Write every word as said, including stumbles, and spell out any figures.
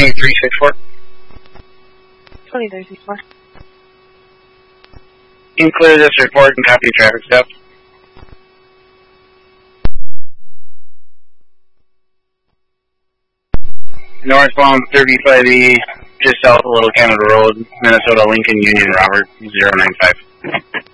twenty-three sixty-four. twenty-three sixty-four. You can clear this report and copy traffic stop. Northbound thirty-five E, just south of Little Canada Road, Minnesota, Lincoln, Union, Robert, zero nine five.